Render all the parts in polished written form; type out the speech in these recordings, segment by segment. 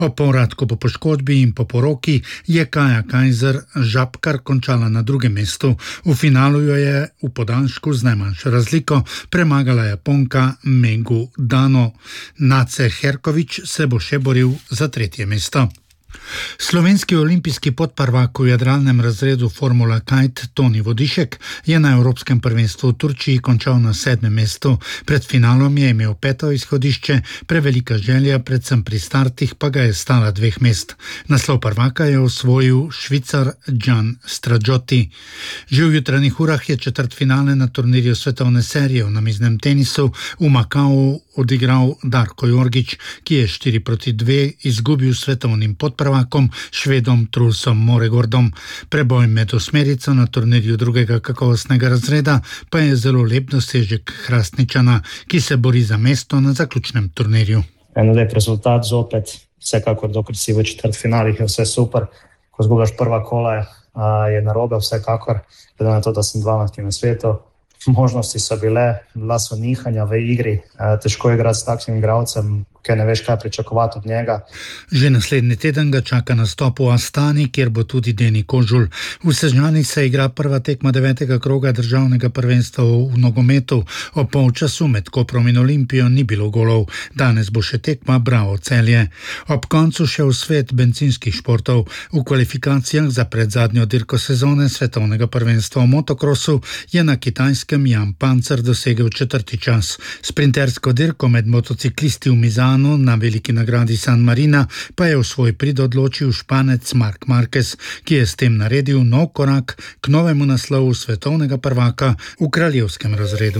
O povratku po poškodbi in po poroki je Kaja Kajzer Žabkar končala na drugem mestu. V finalu jo je v podaljšku z najmanjšo razliko premagala Japonka Megu Dano. Nace Herkovič se bo še boril za tretje mesto. Slovenski olimpijski podprvak v jadralnem razredu Formula Kite Toni Vodišek je na Evropskem prvenstvu v Turčiji končal na 7. mestu. Pred finalom je imel 5. izhodišče, prevelika želja, predvsem pri startih pa ga je stala 2 mest. Naslov prvaka je osvojil Švicar Gian Straggioti. Že v jutranjih urah je četrtfinale na turnirju svetovne serije v namiznem tenisu v Makau odigral Darko Jorgić, ki je 4-2 izgubil svetovnim podprvakom Švedom Trulsom Moregordom. Preboj med osmerico na turnirju drugega kakovostnega razreda pa je zelo lep dosežek Hrastničana, ki se bori za mesto na zaključnem turnirju. En lep rezultat zopet, vsekakor dokler si v četrtfinalih je vse super, ko zgubljaš prva kola je narobe vsekakor, glede na to, da sem 12. na svetu. Možnosti so bila so nihanja v igri, težko je igrati s takšnim igralcem, ker ne veš, kaj pričakovati od njega. Že naslednji teden ga čaka nastop v Astani, kjer bo tudi Deni Kožul. V Sežani se igra prva tekma 9. kroga državnega prvenstva v nogometu. O polčasu med Koprom in Olimpijo ni bilo golov. Danes bo še tekma Bravo Celje. Ob koncu še v svet bencinskih športov. V kvalifikacijah za predzadnjo dirko sezone svetovnega prvenstva v motokrosu je na Kitajskem Jan Pancer dosegel 4. čas. Sprintersko dirko med motociklisti v Mizanu na veliki nagradi San Marina pa je v svoj prid odločil Španec Marc Marquez, ki je s tem naredil nov korak k novemu naslovu svetovnega prvaka v kraljevskem razredu.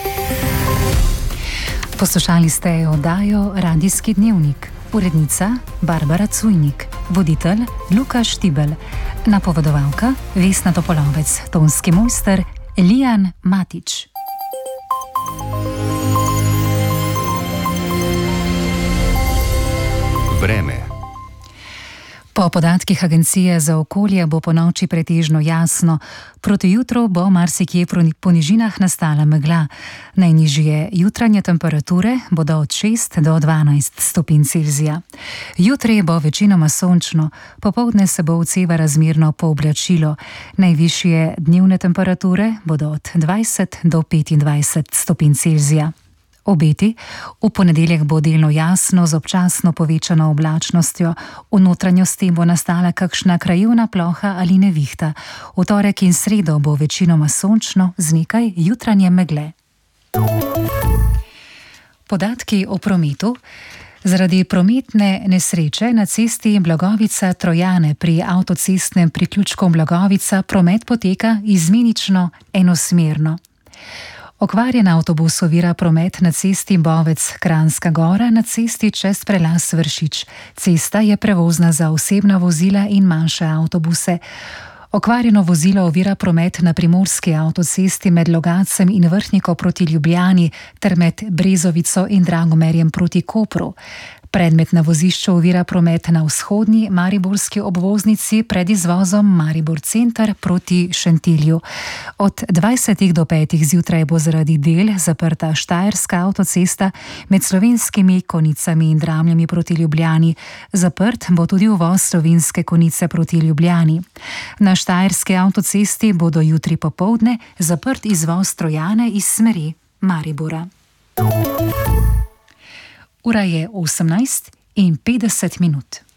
Poslušali ste oddajo Radijski dnevnik. Urednica Barbara Cujnik, voditelj Luka Štibel, napovedovalka Vesna Topolovec, tonski mojster Lijan Matič. Vreme. Po podatkih Agencije za okolje bo ponoči pretežno jasno, proti jutru bo marsikje po nižinah nastala megla. Najnižje jutranje temperature bodo od 6 do 12 stopinj Celzija. Jutri bo večinoma sončno, popoldne se bo odseva razmerno pooblačilo. Najvišje dnevne temperature bodo od 20 do 25 stopinj Celzija. Obeti: v ponedeljek bo delno jasno z občasno povečano oblačnostjo, v notranjosti bo nastala kakšna krajevna ploha ali nevihta. V torek in sredo bo večinoma sončno z nekaj jutranje megle. Podatki o prometu. Zaradi prometne nesreče na cesti Blagovica-Trojane pri avtocestnem priključku Blagovica promet poteka izmenično enosmerno. Okvarjen avtobus ovira promet na cesti Bovec-Kranjska Gora na cesti čez prelaz Vršič. Cesta je prevozna za osebna vozila in manjše avtobuse. Okvarjeno vozilo ovira promet na primorski avtocesti med Logacem in Vrhniko proti Ljubljani ter med Brezovico in Dragomerjem proti Kopru. Predmet na vozišču ovira promet na vzhodni mariborski obvoznici pred izvozom Maribor Center proti Šentilju. Od 20 do 5 zjutraj bo zaradi del zaprta Štajerska avtocesta med Slovenskimi Konicami in Dramljami proti Ljubljani. Zaprt bo tudi uvoz Slovenske Konice proti Ljubljani. Na Štajerski avtocesti bodo jutri popoldne zaprt izvoz Trojane iz smeri Maribora. Ura je 18:50.